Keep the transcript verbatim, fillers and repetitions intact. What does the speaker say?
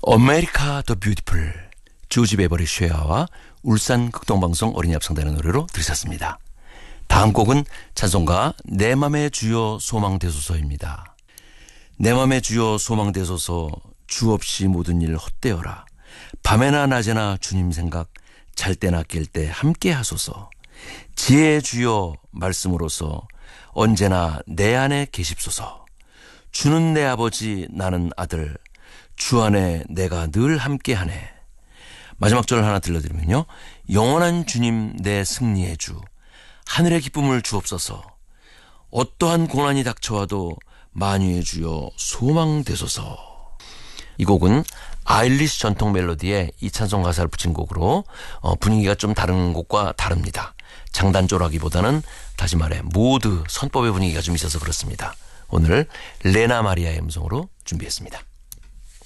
아메리카 더 뷰티풀 조지 베버리 쉐어와 울산 극동방송 어린이 합창단의 노래로 들으셨습니다. 다음 곡은 찬송가 내 맘의 주여 소망되소서입니다. 내 맘의 주여 소망되소서 주 없이 모든 일 헛되어라. 밤에나 낮에나 주님 생각 잘 때나 깰 때 함께 하소서. 지혜의 주여 말씀으로서 언제나 내 안에 계십소서. 주는 내 아버지 나는 아들 주 안에 내가 늘 함께하네. 마지막 절 하나 들려드리면요. 영원한 주님 내 승리의 주 하늘의 기쁨을 주옵소서. 어떠한 고난이 닥쳐와도 만유의 주여 소망되소서. 이 곡은 아일리시 전통 멜로디에 이 찬송 가사를 붙인 곡으로 어, 분위기가 좀 다른 곡과 다릅니다. 장단조라기보다는 다시 말해 모드 선법의 분위기가 좀 있어서 그렇습니다. 오늘 레나 마리아의 음성으로 준비했습니다.